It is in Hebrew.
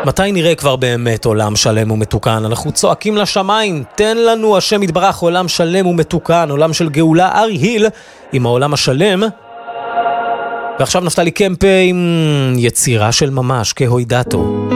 מתי נראה כבר באמת עולם שלם ומתוקן? אנחנו צועקים לשמיים, תן לנו השם יתברך עולם שלם ומתוקן, עולם של גאולה. ארי היל עם העולם השלם. ועכשיו נפתלי קמפה עם יצירה של ממש, כהוידתו.